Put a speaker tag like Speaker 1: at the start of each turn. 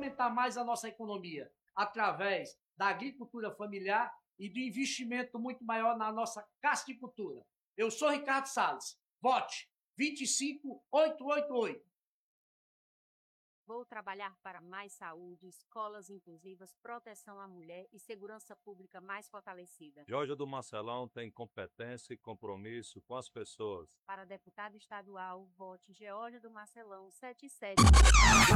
Speaker 1: fomentar mais a nossa economia através da agricultura familiar e do investimento muito maior na nossa casticultura. Eu sou Ricardo Salles. Vote 25888.
Speaker 2: Vou trabalhar para mais saúde, escolas inclusivas, proteção à mulher e segurança pública mais fortalecida.
Speaker 3: Georgia do Marcelão tem competência e compromisso com as pessoas.
Speaker 2: Para deputado estadual, vote Georgia do Marcelão 77.